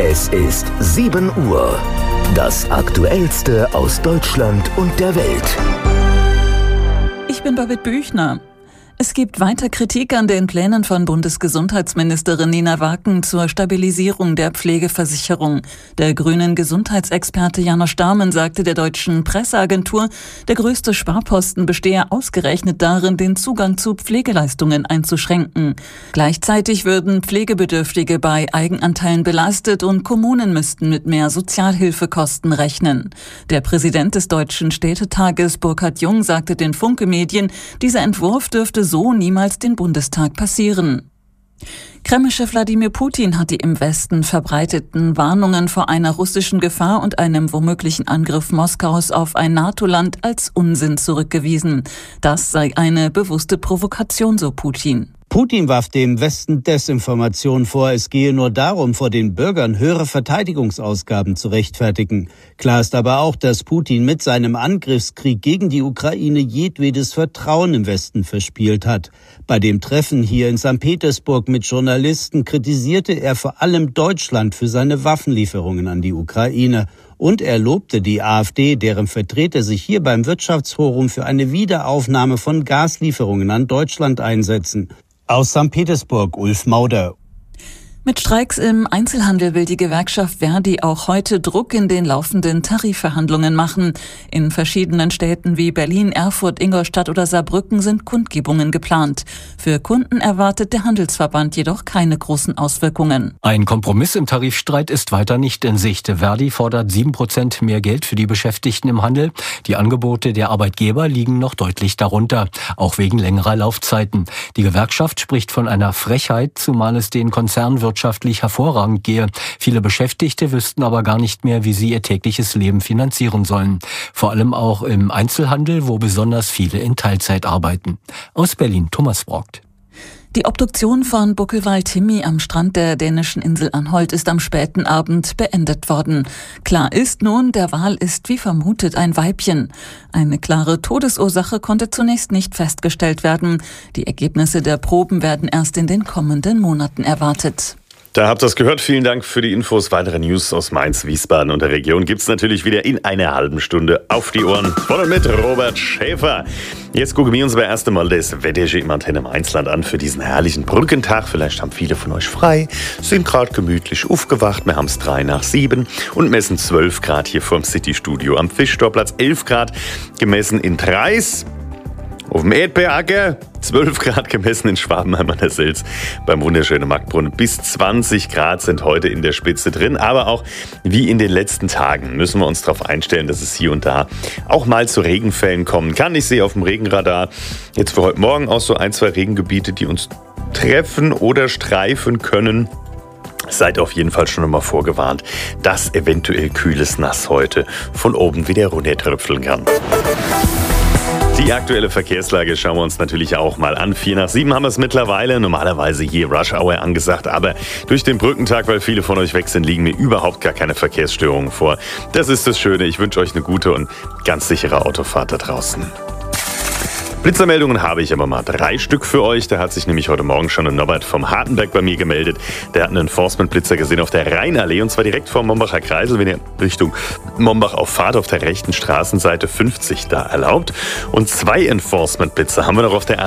Es ist 7 Uhr. Das Aktuellste aus Deutschland und der Welt. Ich bin Babette Büchner. Es gibt weiter Kritik an den Plänen von Bundesgesundheitsministerin Nina Wacken zur Stabilisierung der Pflegeversicherung. Der grünen Gesundheitsexperte Janosch Dahmen sagte der deutschen Presseagentur, der größte Sparposten bestehe ausgerechnet darin, den Zugang zu Pflegeleistungen einzuschränken. Gleichzeitig würden Pflegebedürftige bei Eigenanteilen belastet und Kommunen müssten mit mehr Sozialhilfekosten rechnen. Der Präsident des Deutschen Städtetages, Burkhard Jung, sagte den Funke-Medien, dieser Entwurf dürfte so niemals den Bundestag passieren. Kreml-Chef Wladimir Putin hat die im Westen verbreiteten Warnungen vor einer russischen Gefahr und einem womöglichen Angriff Moskaus auf ein NATO-Land als Unsinn zurückgewiesen. Das sei eine bewusste Provokation, so Putin. Putin warf dem Westen Desinformation vor, es gehe nur darum, vor den Bürgern höhere Verteidigungsausgaben zu rechtfertigen. Klar ist aber auch, dass Putin mit seinem Angriffskrieg gegen die Ukraine jedwedes Vertrauen im Westen verspielt hat. Bei dem Treffen hier in St. Petersburg mit Journalisten kritisierte er vor allem Deutschland für seine Waffenlieferungen an die Ukraine. Und er lobte die AfD, deren Vertreter sich hier beim Wirtschaftsforum für eine Wiederaufnahme von Gaslieferungen an Deutschland einsetzen. Aus St. Petersburg, Ulf Mauder. Mit Streiks im Einzelhandel will die Gewerkschaft Verdi auch heute Druck in den laufenden Tarifverhandlungen machen. In verschiedenen Städten wie Berlin, Erfurt, Ingolstadt oder Saarbrücken sind Kundgebungen geplant. Für Kunden erwartet der Handelsverband jedoch keine großen Auswirkungen. Ein Kompromiss im Tarifstreit ist weiter nicht in Sicht. Verdi fordert 7% mehr Geld für die Beschäftigten im Handel. Die Angebote der Arbeitgeber liegen noch deutlich darunter, auch wegen längerer Laufzeiten. Die Gewerkschaft spricht von einer Frechheit, zumal es den Konzernen wirtschaftlich hervorragend gehe. Viele Beschäftigte wüssten aber gar nicht mehr, wie sie ihr tägliches Leben finanzieren sollen. Vor allem auch im Einzelhandel, wo besonders viele in Teilzeit arbeiten. Aus Berlin, Thomas Brockt. Die Obduktion von Buckelwald Timmy am Strand der dänischen Insel Anholt ist am späten Abend beendet worden. Klar ist nun, der Wal ist wie vermutet ein Weibchen. Eine klare Todesursache konnte zunächst nicht festgestellt werden. Die Ergebnisse der Proben werden erst in den kommenden Monaten erwartet. Da habt ihr es gehört. Vielen Dank für die Infos. Weitere News aus Mainz, Wiesbaden und der Region gibt's natürlich wieder in einer halben Stunde auf die Ohren. Von und mit Robert Schäfer. Jetzt gucken wir uns aber erst einmal das Wetter im Antenne Mainzland an für diesen herrlichen Brückentag. Vielleicht haben viele von euch frei, sind gerade gemütlich aufgewacht. Wir haben es 6:03 und messen 12 Grad hier vorm City-Studio am Fischtorplatz, 11 Grad gemessen in Treis. Auf dem Erdbeeracker 12 Grad gemessen in Schwabenheim an der Selz beim wunderschönen Marktbrunnen. Bis 20 Grad sind heute in der Spitze drin. Aber auch wie in den letzten Tagen müssen wir uns darauf einstellen, dass es hier und da auch mal zu Regenfällen kommen kann. Ich sehe auf dem Regenradar jetzt für heute Morgen auch so 1, 2 Regengebiete, die uns treffen oder streifen können. Seid auf jeden Fall schon einmal vorgewarnt, dass eventuell kühles Nass heute von oben wieder runtertröpfeln kann. Die aktuelle Verkehrslage schauen wir uns natürlich auch mal an. 6:04 haben wir es mittlerweile. Normalerweise hier Rush Hour angesagt, aber durch den Brückentag, weil viele von euch weg sind, liegen mir überhaupt gar keine Verkehrsstörungen vor. Das ist das Schöne. Ich wünsche euch eine gute und ganz sichere Autofahrt da draußen. Blitzermeldungen habe ich aber mal 3 Stück für euch. Da hat sich nämlich heute Morgen schon ein Norbert vom Hartenberg bei mir gemeldet. Der hat einen Enforcement-Blitzer gesehen auf der Rheinallee und zwar direkt vor Mombacher Kreisel, wenn ihr Richtung Mombach auffahrt, auf der rechten Straßenseite 50 da erlaubt. Und 2 Enforcement-Blitzer haben wir noch auf der